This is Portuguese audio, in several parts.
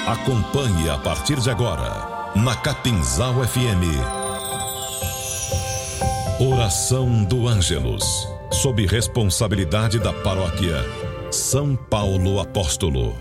Acompanhe a partir de agora, na Capinzal FM, Oração do Ângelus, sob responsabilidade da paróquia São Paulo Apóstolo.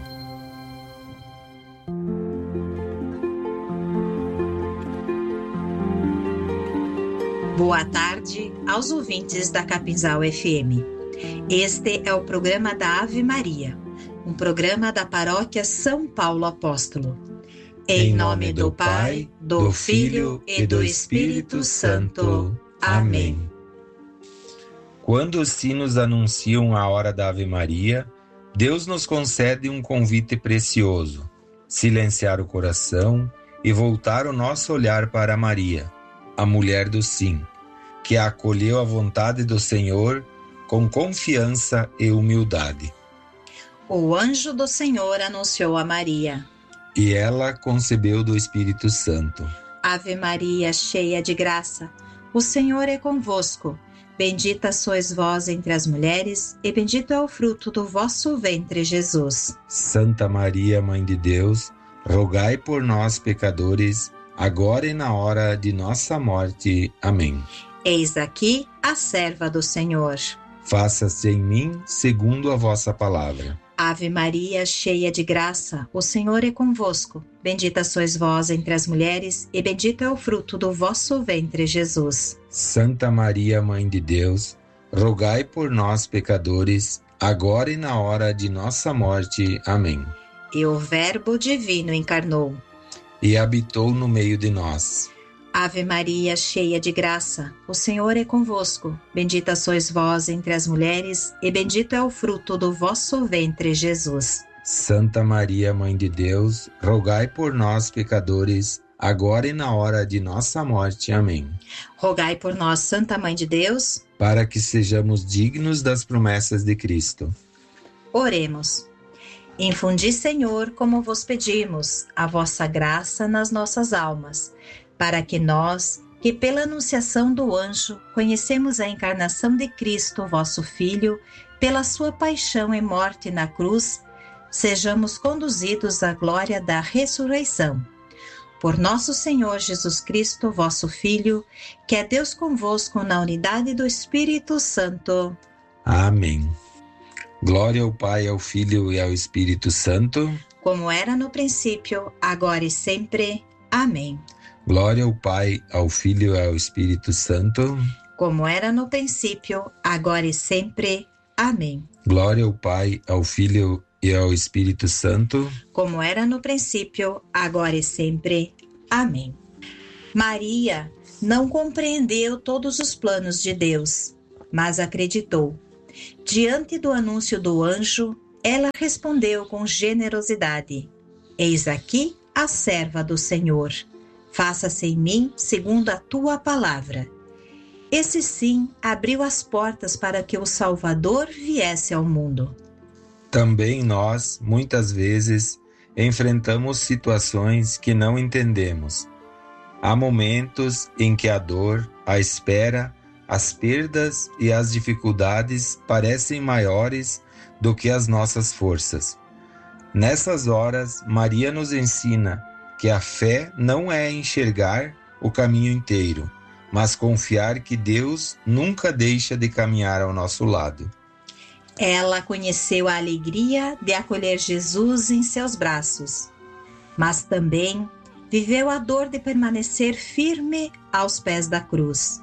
Boa tarde aos ouvintes da Capinzal FM. Este é o programa da Ave Maria, um programa da paróquia São Paulo Apóstolo. Em nome do Pai, do Filho e do Espírito Santo. Amém. Quando os sinos anunciam a hora da Ave Maria, Deus nos concede um convite precioso: silenciar o coração e voltar o nosso olhar para Maria, a mulher do sim, que acolheu a vontade do Senhor com confiança e humildade. O anjo do Senhor anunciou a Maria, e ela concebeu do Espírito Santo. Ave Maria, cheia de graça, o Senhor é convosco. Bendita sois vós entre as mulheres, e bendito é o fruto do vosso ventre, Jesus. Santa Maria, Mãe de Deus, rogai por nós, pecadores, agora e na hora de nossa morte. Amém. Eis aqui a serva do Senhor. Faça-se em mim segundo a vossa palavra. Ave Maria, cheia de graça, o Senhor é convosco. Bendita sois vós entre as mulheres, e bendito é o fruto do vosso ventre, Jesus. Santa Maria, Mãe de Deus, rogai por nós, pecadores, agora e na hora de nossa morte. Amém. E o Verbo divino encarnou e habitou no meio de nós. Ave Maria, cheia de graça, o Senhor é convosco. Bendita sois vós entre as mulheres, e bendito é o fruto do vosso ventre, Jesus. Santa Maria, Mãe de Deus, rogai por nós, pecadores, agora e na hora de nossa morte. Amém. Rogai por nós, Santa Mãe de Deus, para que sejamos dignos das promessas de Cristo. Oremos. Infundi, Senhor, como vos pedimos, a vossa graça nas nossas almas, para que nós, que pela anunciação do anjo conhecemos a encarnação de Cristo, vosso Filho, pela sua paixão e morte na cruz, sejamos conduzidos à glória da ressurreição. Por nosso Senhor Jesus Cristo, vosso Filho, que é Deus convosco na unidade do Espírito Santo. Amém. Glória ao Pai, ao Filho e ao Espírito Santo, como era no princípio, agora e sempre. Amém. Glória ao Pai, ao Filho e ao Espírito Santo, como era no princípio, agora e sempre. Amém. Glória ao Pai, ao Filho e ao Espírito Santo, como era no princípio, agora e sempre. Amém. Maria não compreendeu todos os planos de Deus, mas acreditou. Diante do anúncio do anjo, ela respondeu com generosidade: Eis aqui a serva do Senhor. Faça-se em mim segundo a tua palavra. Esse sim abriu as portas para que o Salvador viesse ao mundo. Também nós, muitas vezes, enfrentamos situações que não entendemos. Há momentos em que a dor, a espera, as perdas e as dificuldades parecem maiores do que as nossas forças. Nessas horas, Maria nos ensina que a fé não é enxergar o caminho inteiro, mas confiar que Deus nunca deixa de caminhar ao nosso lado. Ela conheceu a alegria de acolher Jesus em seus braços, mas também viveu a dor de permanecer firme aos pés da cruz.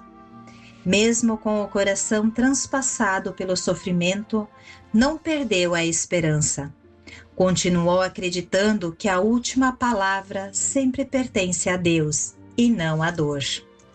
Mesmo com o coração transpassado pelo sofrimento, não perdeu a esperança. Continuou acreditando que a última palavra sempre pertence a Deus e não à dor.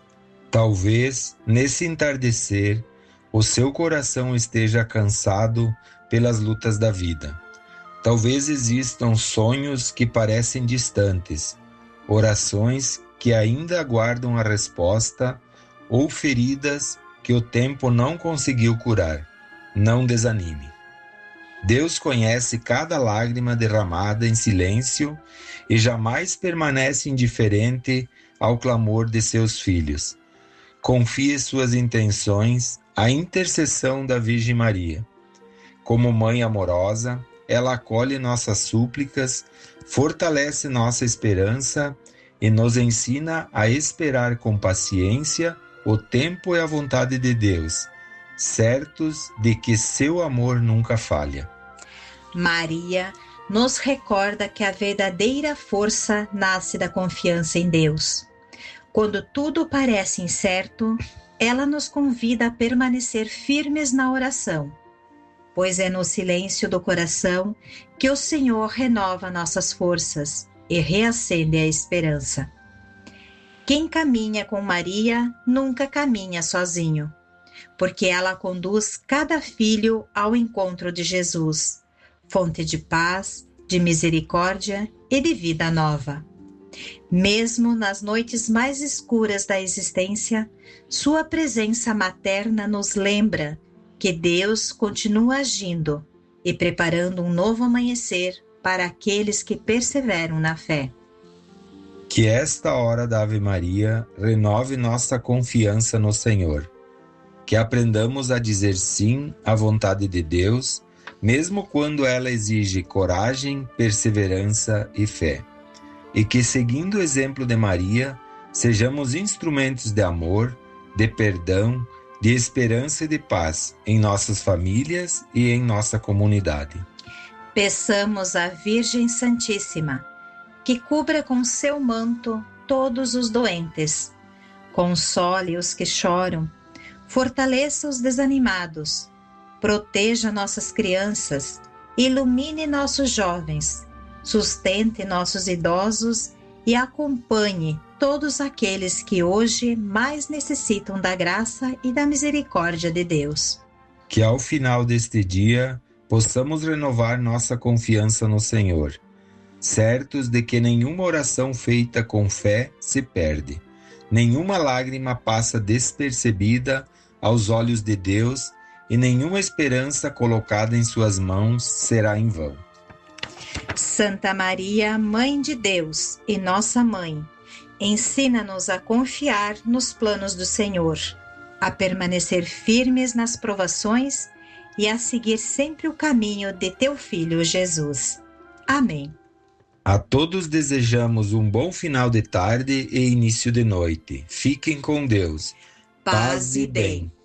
Talvez, nesse entardecer, o seu coração esteja cansado pelas lutas da vida. Talvez existam sonhos que parecem distantes, orações que ainda aguardam a resposta ou feridas que o tempo não conseguiu curar. Não desanime. Deus conhece cada lágrima derramada em silêncio e jamais permanece indiferente ao clamor de seus filhos. Confie suas intenções à intercessão da Virgem Maria. Como mãe amorosa, ela acolhe nossas súplicas, fortalece nossa esperança e nos ensina a esperar com paciência o tempo e a vontade de Deus, certos de que seu amor nunca falha. Maria nos recorda que a verdadeira força nasce da confiança em Deus. Quando tudo parece incerto, ela nos convida a permanecer firmes na oração, pois é no silêncio do coração que o Senhor renova nossas forças e reacende a esperança. Quem caminha com Maria nunca caminha sozinho, porque ela conduz cada filho ao encontro de Jesus, fonte de paz, de misericórdia e de vida nova. Mesmo nas noites mais escuras da existência, sua presença materna nos lembra que Deus continua agindo e preparando um novo amanhecer para aqueles que perseveram na fé. Que esta hora da Ave Maria renove nossa confiança no Senhor. Que aprendamos a dizer sim à vontade de Deus, mesmo quando ela exige coragem, perseverança e fé. E que, seguindo o exemplo de Maria, sejamos instrumentos de amor, de perdão, de esperança e de paz em nossas famílias e em nossa comunidade. Peçamos à Virgem Santíssima que cubra com seu manto todos os doentes, console os que choram, fortaleça os desanimados, proteja nossas crianças, ilumine nossos jovens, sustente nossos idosos e acompanhe todos aqueles que hoje mais necessitam da graça e da misericórdia de Deus. Que ao final deste dia possamos renovar nossa confiança no Senhor, certos de que nenhuma oração feita com fé se perde, nenhuma lágrima passa despercebida aos olhos de Deus e nenhuma esperança colocada em suas mãos será em vão. Santa Maria, Mãe de Deus e nossa Mãe, ensina-nos a confiar nos planos do Senhor, a permanecer firmes nas provações e a seguir sempre o caminho de teu Filho Jesus. Amém. A todos desejamos um bom final de tarde e início de noite. Fiquem com Deus. Paz e bem.